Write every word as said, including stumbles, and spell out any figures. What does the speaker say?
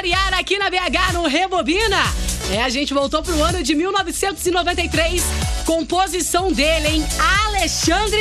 ar aqui na B H, no Rebobina. É, a gente voltou pro ano de mil novecentos e noventa e três. Composição dele, hein? Alexandre